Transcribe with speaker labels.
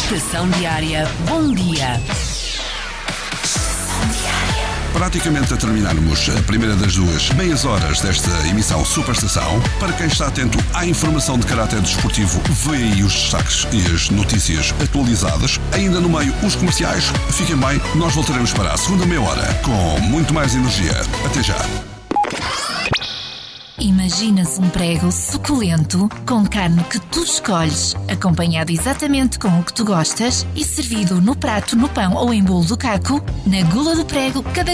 Speaker 1: Estação Diária, bom dia.
Speaker 2: Praticamente a terminarmos a primeira das duas meias horas desta emissão Superestação. Para quem está atento à informação de caráter desportivo, vê aí os destaques e as notícias atualizadas. Ainda no meio, os comerciais. Fiquem bem, nós voltaremos para a segunda meia hora com muito mais energia. Até já.
Speaker 3: Imaginas um prego suculento, com carne que tu escolhes, acompanhado exatamente com o que tu gostas e servido no prato, no pão ou em bolo do caco? Na Gula do Prego, cada